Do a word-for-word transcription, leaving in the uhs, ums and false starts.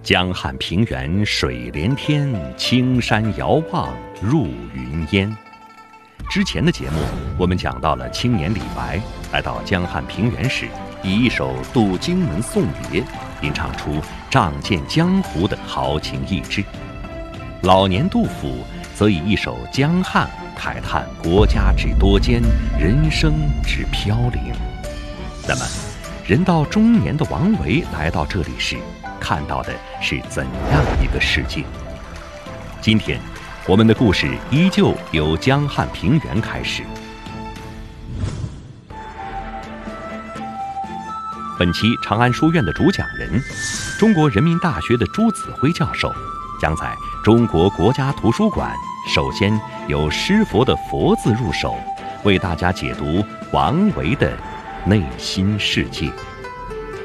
江汉平原水连天，青山遥望入云烟。之前的节目，我们讲到了青年李白来到江汉平原时，以一首《渡荆门送别》吟唱出仗剑江湖的豪情逸致；老年杜甫则以一首《江汉》慨叹国家之多艰，人生之飘零。那么，人到中年的王维来到这里时，看到的是怎样一个世界？今天，我们的故事依旧由江汉平原开始。本期长安书院的主讲人，中国人民大学的朱子辉教授，将在中国国家图书馆首先由诗佛的佛字入手，为大家解读王维的内心世界。